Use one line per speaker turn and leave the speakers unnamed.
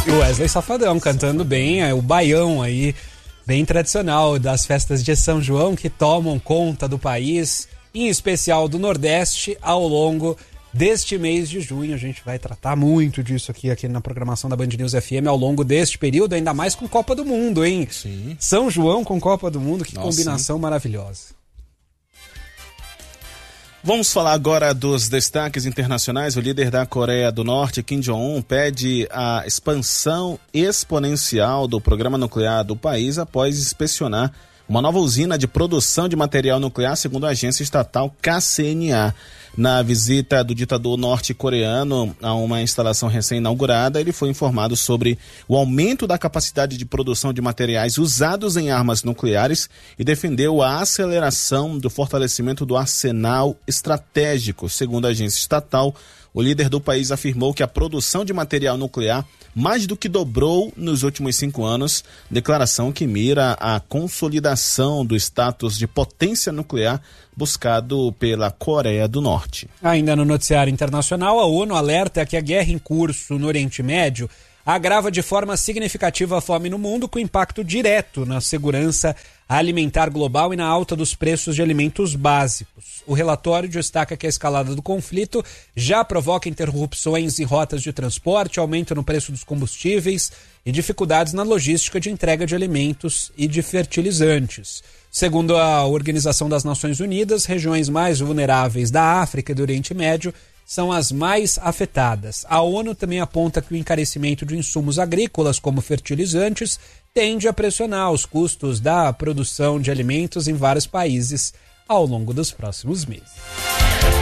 E o Wesley Safadão cantando bem, o baião aí, bem tradicional das festas de São João que tomam conta do país, em especial do Nordeste, ao longo deste mês de junho. A gente vai tratar muito disso aqui na programação da Band News FM ao longo deste período, ainda mais com Copa do Mundo, hein?
Sim.
São João com Copa do Mundo, que
Nossa,
combinação maravilhosa.
Vamos falar agora dos destaques internacionais. O líder da Coreia do Norte, Kim Jong-un, pede a expansão exponencial do programa nuclear do país após inspecionar uma nova usina de produção de material nuclear, segundo a agência estatal KCNA. Na visita do ditador norte-coreano a uma instalação recém-inaugurada, ele foi informado sobre o aumento da capacidade de produção de materiais usados em armas nucleares e defendeu a aceleração do fortalecimento do arsenal estratégico. Segundo a agência estatal, o líder do país afirmou que a produção de material nuclear mais do que dobrou nos últimos 5 anos, declaração que mira a consolidação do status de potência nuclear buscado pela Coreia do Norte.
Ainda no noticiário internacional, a ONU alerta que a guerra em curso no Oriente Médio agrava de forma significativa a fome no mundo, com impacto direto na segurança alimentar global e na alta dos preços de alimentos básicos. O relatório destaca que a escalada do conflito já provoca interrupções em rotas de transporte, aumento no preço dos combustíveis e dificuldades na logística de entrega de alimentos e de fertilizantes. Segundo a Organização das Nações Unidas, regiões mais vulneráveis da África e do Oriente Médio são as mais afetadas. A ONU também aponta que o encarecimento de insumos agrícolas, como fertilizantes, tende a pressionar os custos da produção de alimentos em vários países ao longo dos próximos meses.